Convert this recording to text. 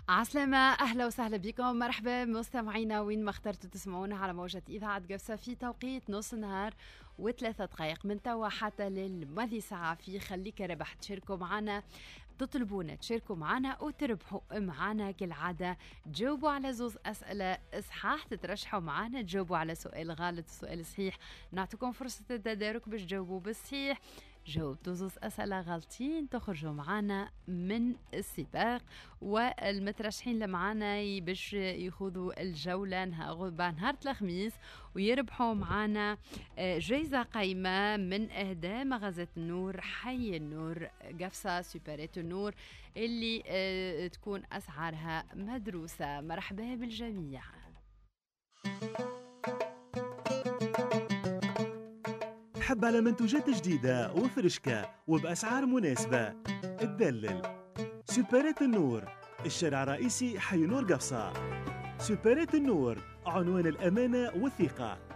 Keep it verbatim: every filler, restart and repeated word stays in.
عسلامة، أهلا وسهلا بكم، مرحبا مستمعينا وين ما اخترتوا تسمعونا على موجة إذاعة قفصة في توقيت نص نهار وثلاثة دقائق من توا حتى للماضي ساعة في خليك ربح. تشاركوا معنا، تطلبونا تشاركوا معنا وتربحوا معنا كالعادة. تجاوبوا على زوز أسئلة صحاح، تترشحوا معنا، تجاوبوا على سؤال غلط وسؤال صحيح نعطيكم فرصة التدارك باش تجاوبوا بالصحيح. جاوبتوا زوز أسئلة غلطين تخرجوا معنا من السباق، والمترشحين اللي معنا باش يخوضوا الجولة نهار الخميس ويربحوا معنا جايزة قيمة من إهداء مغازة النور حي النور قفصة سوبريت النور اللي تكون أسعارها مدروسة. مرحبا بالجميع. تحب على منتوجات جديدة وفرشكة وبأسعار مناسبة؟ تدلل سوبريت النور، الشارع الرئيسي حي نور قفصة. سوبريت النور، عنوان الأمانة والثقة.